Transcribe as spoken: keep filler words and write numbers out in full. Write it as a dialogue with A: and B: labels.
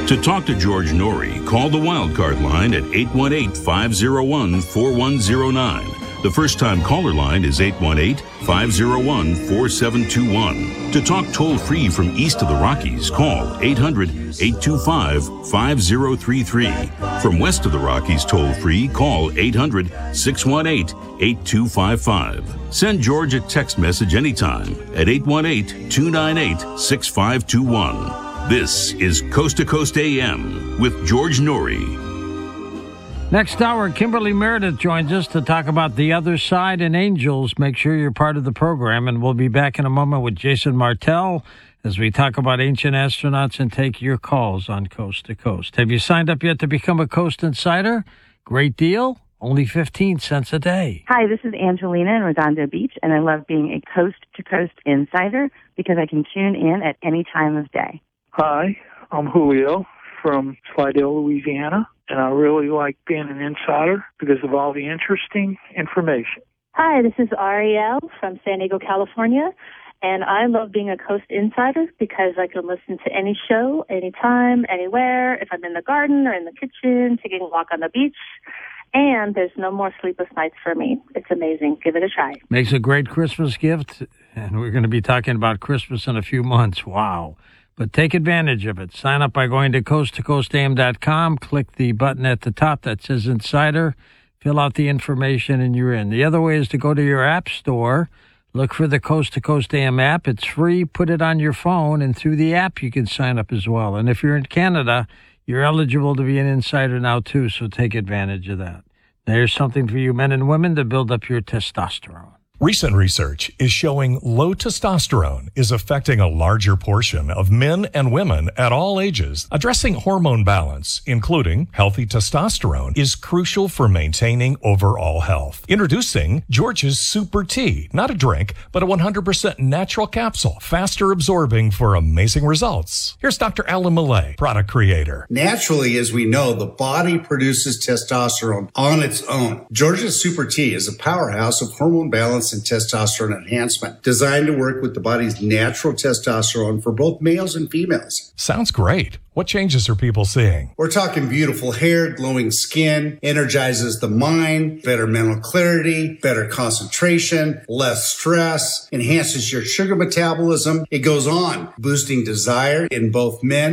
A: To talk to George Norrie, call the Wildcard line at eight one eight, five oh one, four one oh nine. The first-time caller line is eight one eight, five oh one, four seven two one. To talk toll-free from east of the Rockies, call eight hundred, eight two five, five oh three three. From west of the Rockies toll-free, call eight hundred, six one eight, eight two five five. Send George a text message anytime at eight one eight, two nine eight, six five two one. This is Coast to Coast A M with George Norrie.
B: Next hour, Kimberly Meredith joins us to talk about The Other Side and Angels. Make sure you're part of the program, and we'll be back in a moment with Jason Martell as we talk about ancient astronauts and take your calls on Coast to Coast. Have you signed up yet to become a Coast Insider? Great deal. Only fifteen cents a day.
C: Hi, this is Angelina in Redondo Beach, and I love being a Coast to Coast Insider because I can tune in at any time of day.
D: Hi, I'm Julio from Slidell, Louisiana, and I really like being an insider because of all the interesting information.
E: Hi, this is Ariel from San Diego, California, and I love being a Coast Insider because I can listen to any show, anytime, anywhere, if I'm in the garden or in the kitchen, taking a walk on the beach. And there's no more sleepless nights for me. It's amazing. Give it a try.
B: Makes a great Christmas gift, and we're going to be talking about Christmas in a few months. Wow. But take advantage of it. Sign up by going to coast to coast a m dot com. Click the button at the top that says Insider. Fill out the information, and you're in. The other way is to go to your app store. Look for the Coast to Coast A M app. It's free. Put it on your phone, and through the app you can sign up as well. And if you're in Canada, you're eligible to be an insider now, too, so take advantage of that. There's something for you men and women to build up your testosterone.
F: Recent research is showing low testosterone is affecting a larger portion of men and women at all ages. Addressing hormone balance, including healthy testosterone, is crucial for maintaining overall health. Introducing George's Super Tea, not a drink, but a one hundred percent natural capsule, faster absorbing for amazing results. Here's Doctor Alan Millay, product creator.
G: Naturally, as we know, the body produces testosterone on its own. George's Super Tea is a powerhouse of hormone balance and testosterone enhancement, designed to work with the body's natural testosterone for both males and females.
F: Sounds great. What changes are people seeing?
G: We're talking beautiful hair, glowing skin, energizes the mind, better mental clarity, better concentration, less stress, enhances your sugar metabolism. It goes on, boosting desire in both men